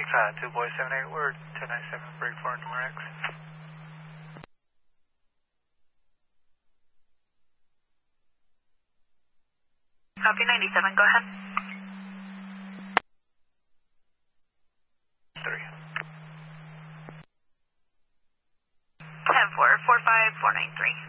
2 boy 78, we're 1097, break 4 numeric. Copy 97, go ahead. 3. 10-4, 45493.